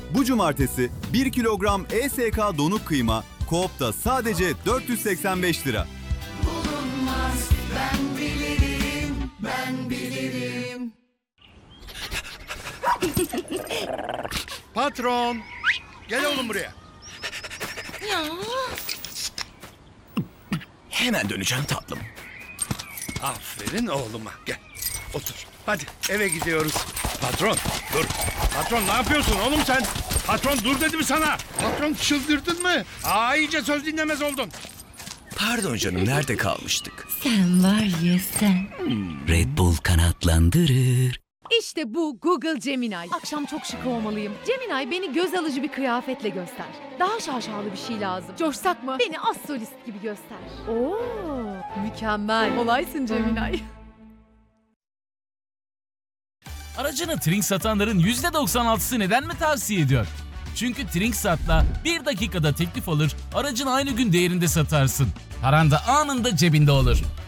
Bu cumartesi 1 kilogram ESK donuk kıyma Coop'ta sadece 485 lira. Bulunmaz, ben bilirim, ben bilirim. Patron! Gel oğlum buraya. Ya. Hemen döneceğim tatlım. Aferin oğluma. Gel, otur. Hadi eve gidiyoruz. Patron, dur. Patron ne yapıyorsun oğlum sen? Patron dur dedim sana. Patron çıldırdın mı? İyice söz dinlemez oldun. Pardon canım, nerede kalmıştık? Sen var ya sen. Red Bull kanatlandırır. İşte bu Google Gemini. Akşam çok şık olmalıyım. Gemini beni göz alıcı bir kıyafetle göster. Daha şaşalı bir şey lazım. Coşsak mı? Beni az solist gibi göster. Oo, mükemmel. Olaysın Gemini. Aracını Trink satanların %96'sı neden mi tavsiye ediyor? Çünkü Trinksat'la 1 dakikada teklif alır, aracın aynı gün değerinde satarsın. Paran da anında cebinde olur.